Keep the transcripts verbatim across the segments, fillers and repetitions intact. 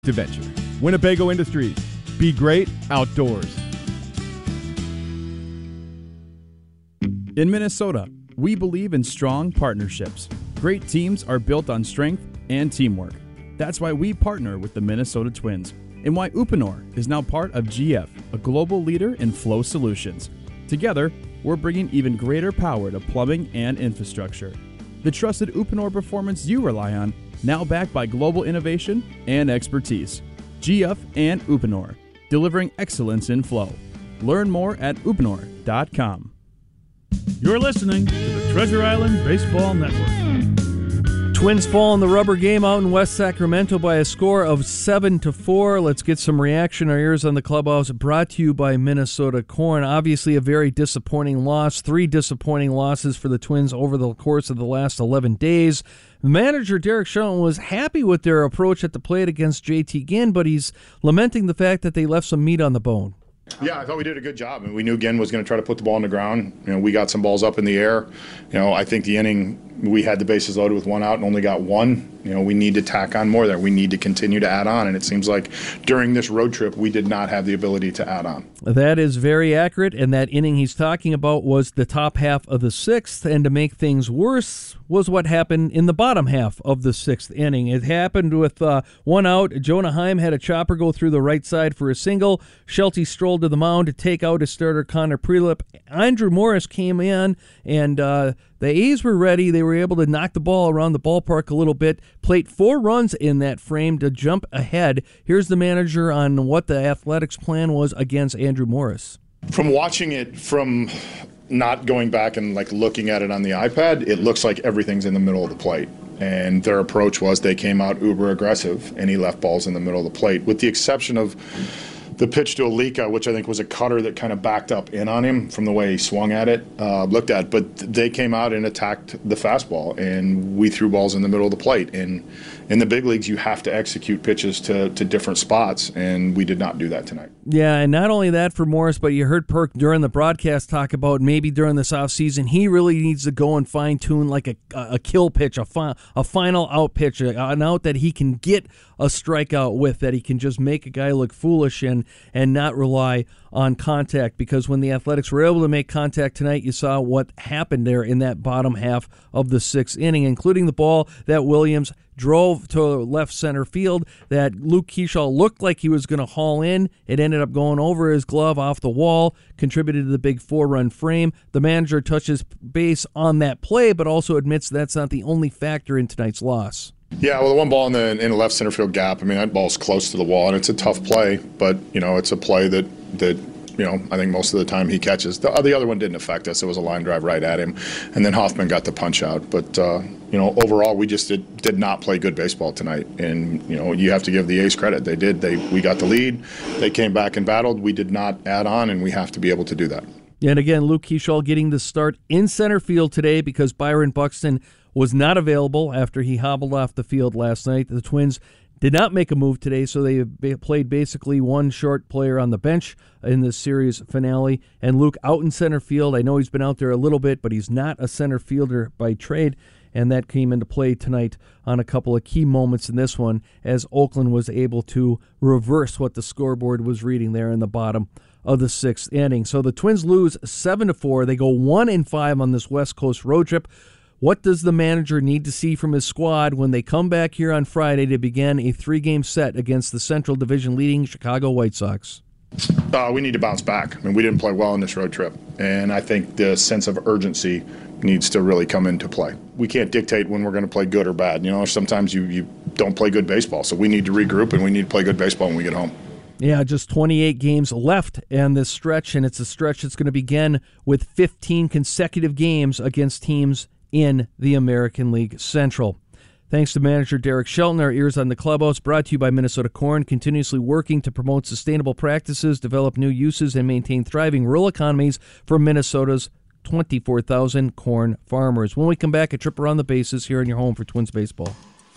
Venture. Winnebago Industries. Be great outdoors. In Minnesota, we believe in strong partnerships. Great teams are built on strength and teamwork. That's why we partner with the Minnesota Twins and why Uponor is now part of G F, a global leader in flow solutions. Together, we're bringing even greater power to plumbing and infrastructure. The trusted Uponor performance you rely on, now backed by global innovation and expertise. G F and Uponor, delivering excellence in flow. Learn more at uponor dot com. You're listening to the Treasure Island Baseball Network. Twins fall in the rubber game out in West Sacramento by a score of seven to four. Let's get some reaction. Our ears on the clubhouse, brought to you by Minnesota Corn. Obviously, a very disappointing loss. Three disappointing losses for the Twins over the course of the last eleven days. Manager Derek Shelton was happy with their approach at the plate against J T Ginn, but he's lamenting the fact that they left some meat on the bone. Yeah, I thought we did a good job, and we knew Ginn was going to try to put the ball on the ground. You know, we got some balls up in the air. You know, I think the inning we had the bases loaded with one out and only got one. You know, we need to tack on more there. We need to continue to add on, and it seems like during this road trip we did not have the ability to add on. That is very accurate, and that inning he's talking about was the top half of the sixth, and to make things worse was what happened in the bottom half of the sixth inning. It happened with uh, one out. Jonah Heim had a chopper go through the right side for a single. Shelty strolled to the mound to take out his starter Connor Prelip. Andrew Morris came in, and uh, the A's were ready. They were able to knock the ball around the ballpark a little bit, plate four runs in that frame to jump ahead. Here's the manager on what the Athletics' plan was against Andrew Morris. From watching it, from not going back and like looking at it on the iPad, it looks like everything's in the middle of the plate. And their approach was they came out uber aggressive, and he left balls in the middle of the plate, with the exception of the pitch to Alika, which I think was a cutter that kind of backed up in on him from the way he swung at it, uh, looked at. But they came out and attacked the fastball, and we threw balls in the middle of the plate. And in the big leagues, you have to execute pitches to, to different spots, and we did not do that tonight. Yeah, and not only that for Morris, but you heard Perk during the broadcast talk about maybe during this offseason, he really needs to go and fine-tune like a, a kill pitch, a, fi- a final out pitch, an out that he can get a strikeout with, that he can just make a guy look foolish and, and not rely on contact, because when the Athletics were able to make contact tonight, you saw what happened there in that bottom half of the sixth inning, including the ball that Williams drove to left center field that Luke Kershaw looked like he was going to haul in. It ended up going over his glove off the wall, contributed to the big four-run frame. The manager touches base on that play, but also admits that's not the only factor in tonight's loss. Yeah, well, the one ball in the in the left center field gap, I mean, that ball's close to the wall, and it's a tough play, but, you know, it's a play that, that you know, I think most of the time he catches. The, the other one didn't affect us. It was a line drive right at him, and then Hoffman got the punch out. But, uh, you know, overall, we just did, did not play good baseball tonight, and, you know, you have to give the A's credit. They did. They We got the lead. They came back and battled. We did not add on, and we have to be able to do that. And again, Luke Kershaw getting the start in center field today because Byron Buxton was not available after he hobbled off the field last night. The Twins did not make a move today, so they played basically one short player on the bench in the series finale. And Luke out in center field. I know he's been out there a little bit, but he's not a center fielder by trade, and that came into play tonight on a couple of key moments in this one as Oakland was able to reverse what the scoreboard was reading there in the bottom of the sixth inning. So the Twins lose seven to four. They go one and five on this West Coast road trip. What does the manager need to see from his squad when they come back here on Friday to begin a three-game set against the Central Division leading Chicago White Sox? Uh, we need to bounce back. I mean, we didn't play well on this road trip, and I think the sense of urgency needs to really come into play. We can't dictate when we're going to play good or bad. You know, sometimes you, you don't play good baseball, so we need to regroup, and we need to play good baseball when we get home. Yeah, just twenty-eight games left in this stretch, and it's a stretch that's going to begin with fifteen consecutive games against teams in the American League Central. Thanks to manager Derek Shelton. Our ears on the clubhouse, brought to you by Minnesota Corn, continuously working to promote sustainable practices, develop new uses, and maintain thriving rural economies for Minnesota's twenty-four thousand corn farmers. When we come back, a trip around the bases here in your home for Twins Baseball.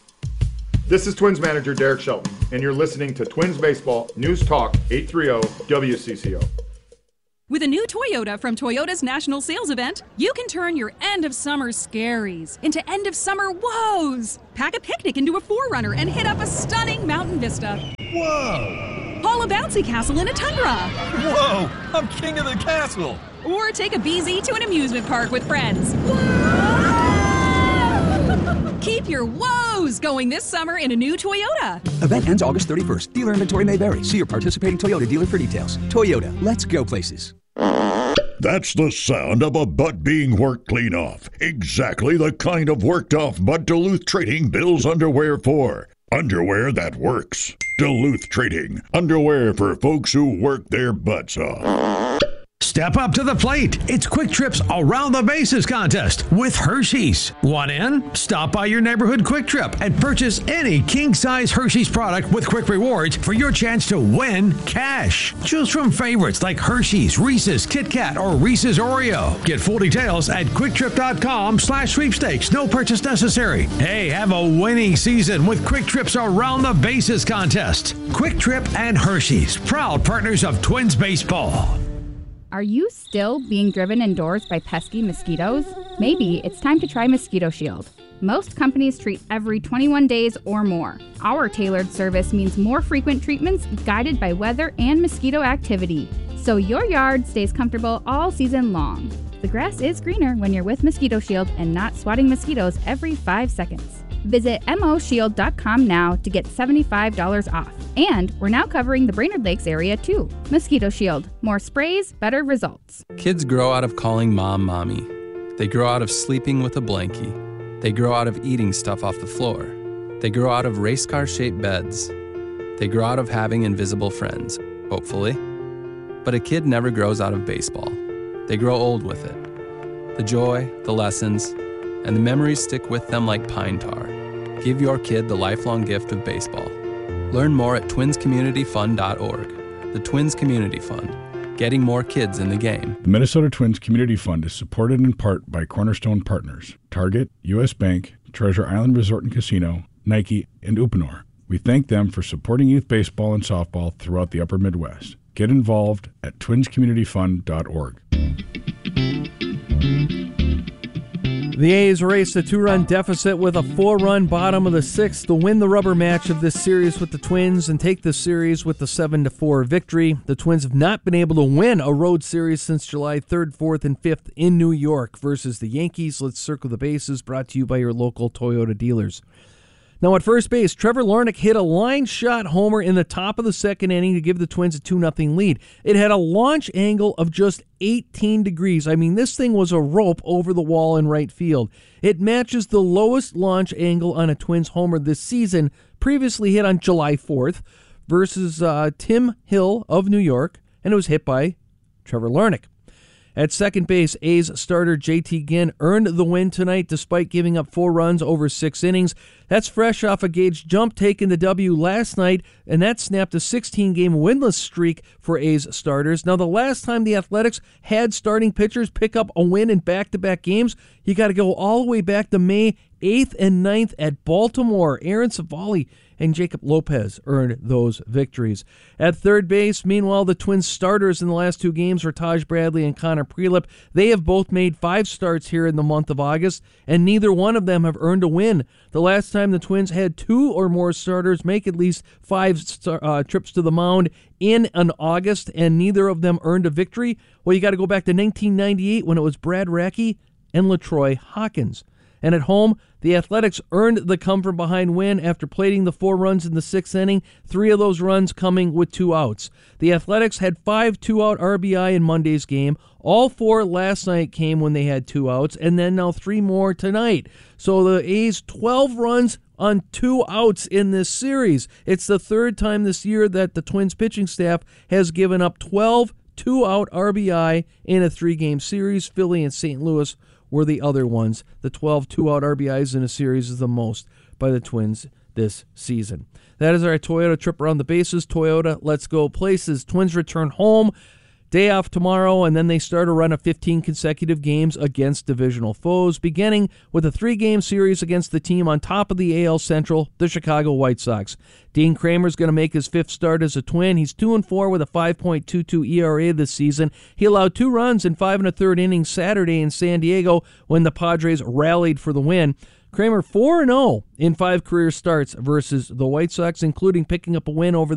This is Twins manager Derek Shelton, and you're listening to Twins Baseball News Talk eight thirty W C C O. With a new Toyota from Toyota's National Sales Event, you can turn your end-of-summer scaries into end-of-summer woes. Pack a picnic into a four runner and hit up a stunning mountain vista. Whoa! Haul a bouncy castle in a Tundra. Whoa! I'm king of the castle! Or take a B Z to an amusement park with friends. Keep your woes going this summer in a new Toyota. Event ends August thirty-first. Dealer inventory may vary. See your participating Toyota dealer for details. Toyota, let's go places. That's the sound of a butt being worked clean off. Exactly the kind of worked off butt Duluth Trading builds underwear for. Underwear that works. Duluth Trading. Underwear for folks who work their butts off. Step up to the plate. It's Quick Trip's Around the Bases contest with Hershey's. Want in? Stop by your neighborhood Quick Trip and purchase any king-size Hershey's product with Quick Rewards for your chance to win cash. Choose from favorites like Hershey's, Reese's, Kit Kat, or Reese's Oreo. Get full details at quicktrip.com slash sweepstakes. No purchase necessary. Hey, have a winning season with Quick Trip's Around the Bases contest. Quick Trip and Hershey's, proud partners of Twins baseball. Are you still being driven indoors by pesky mosquitoes? Maybe it's time to try Mosquito Shield. Most companies treat every twenty-one days or more. Our tailored service means more frequent treatments guided by weather and mosquito activity, so your yard stays comfortable all season long. The grass is greener when you're with Mosquito Shield and not swatting mosquitoes every five seconds. Visit M O shield dot com now to get seventy-five dollars off. And we're now covering the Brainerd Lakes area too. Mosquito Shield. More sprays, better results. Kids grow out of calling mom mommy. They grow out of sleeping with a blankie. They grow out of eating stuff off the floor. They grow out of race car-shaped beds. They grow out of having invisible friends, hopefully. But a kid never grows out of baseball. They grow old with it. The joy, the lessons, and the memories stick with them like pine tar. Give your kid the lifelong gift of baseball. Learn more at twins community fund dot org. The Twins Community Fund, getting more kids in the game. The Minnesota Twins Community Fund is supported in part by Cornerstone Partners, Target, U S Bank, Treasure Island Resort and Casino, Nike, and Uponor. We thank them for supporting youth baseball and softball throughout the upper Midwest. Get involved at twins community fund dot org. The A's raced a two-run deficit with a four-run bottom of the sixth to win the rubber match of this series with the Twins and take the series with the seven to four victory. The Twins have not been able to win a road series since July third, fourth, and fifth in New York versus the Yankees. Let's circle the bases, brought to you by your local Toyota dealers. Now at first base, Trevor Larnach hit a line shot homer in the top of the second inning to give the Twins a two nothing lead. It had a launch angle of just eighteen degrees. I mean, this thing was a rope over the wall in right field. It matches the lowest launch angle on a Twins homer this season, previously hit on July fourth versus uh, Tim Hill of New York, and it was hit by Trevor Larnach. At second base, A's starter J T Ginn earned the win tonight despite giving up four runs over six innings. That's fresh off a Gage jump taking the W last night, and that snapped a sixteen-game winless streak for A's starters. Now, the last time the Athletics had starting pitchers pick up a win in back-to-back games, you got to go all the way back to May eighth and ninth at Baltimore. Aaron Savali and Jacob Lopez earned those victories. At third base, meanwhile, the Twins starters in the last two games were Taj Bradley and Connor Prelip. They have both made five starts here in the month of August, and neither one of them have earned a win. The last time the Twins had two or more starters make at least five star, uh, trips to the mound in an August, and neither of them earned a victory, well, you got to go back to nineteen ninety-eight when it was Brad Rackey and LaTroy Hawkins. And at home, the Athletics earned the come-from-behind win after plating the four runs in the sixth inning, three of those runs coming with two outs. The Athletics had five two-out R B I in Monday's game. All four last night came when they had two outs, and then now three more tonight. So the A's twelve runs on two outs in this series. It's the third time this year that the Twins pitching staff has given up twelve two-out R B I in a three-game series. Philly and Saint Louis were the other ones. The twelve two-out R B Is in a series is the most by the Twins this season. That is our Toyota trip around the bases. Toyota, let's go places. Twins return home Day off tomorrow, and then they start a run of fifteen consecutive games against divisional foes, beginning with a three-game series against the team on top of the A L Central, the Chicago White Sox. Dean Kramer's going to make his fifth start as a Twin. He's two and four with a five point two two E R A this season. He allowed two runs in five and a third innings Saturday in San Diego when the Padres rallied for the win. Kramer four and oh in five career starts versus the White Sox, including picking up a win over